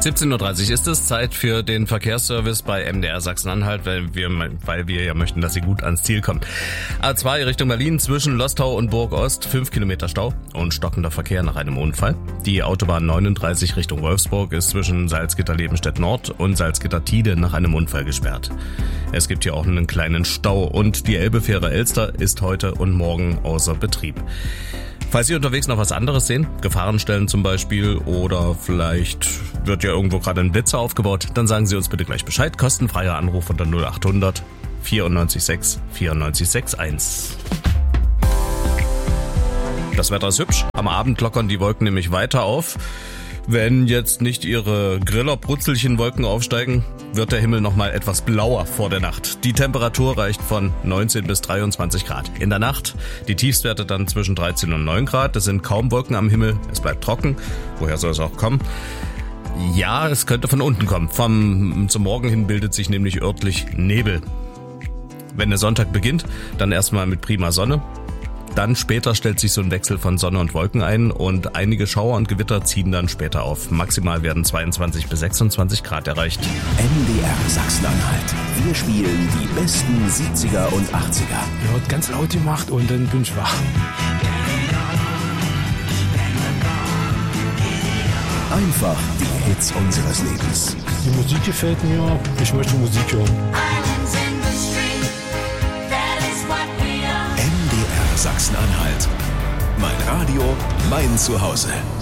17:30 Uhr ist es, Zeit für den Verkehrsservice bei MDR Sachsen-Anhalt, weil wir ja möchten, dass Sie gut ans Ziel kommen. A2 Richtung Berlin zwischen Lostau und Burg-Ost, 5 Kilometer Stau und stockender Verkehr nach einem Unfall. Die Autobahn 39 Richtung Wolfsburg ist zwischen Salzgitter-Lebenstedt Nord und Salzgitter-Tide nach einem Unfall gesperrt. Es gibt hier auch einen kleinen Stau und die Elbefähre Elster ist heute und morgen außer Betrieb. Falls Sie unterwegs noch was anderes sehen, Gefahrenstellen zum Beispiel, oder vielleicht wird ja irgendwo gerade ein Blitzer aufgebaut, dann sagen Sie uns bitte gleich Bescheid. Kostenfreier Anruf unter 0800 94 94 61. Das Wetter ist hübsch. Am Abend lockern die Wolken nämlich weiter auf. Wenn jetzt nicht Ihre Griller-Brutzelchen-Wolken aufsteigen, wird der Himmel nochmal etwas blauer vor der Nacht. Die Temperatur reicht von 19 bis 23 Grad. In der Nacht die Tiefstwerte dann zwischen 13 und 9 Grad. Es sind kaum Wolken am Himmel, es bleibt trocken. Woher soll es auch kommen? Ja, es könnte von unten kommen. Zum Morgen hin bildet sich nämlich örtlich Nebel. Wenn der Sonntag beginnt, dann erstmal mit prima Sonne. Dann später stellt sich so ein Wechsel von Sonne und Wolken ein und einige Schauer und Gewitter ziehen dann später auf. Maximal werden 22 bis 26 Grad erreicht. MDR Sachsen-Anhalt. Wir spielen die besten 70er und 80er. Ja, hat ganz laut gemacht und dann bin ich wach. Einfach die Hits unseres Lebens. Die Musik gefällt mir. Ich möchte Musik hören. MDR Sachsen-Anhalt. Mein Radio, mein Zuhause.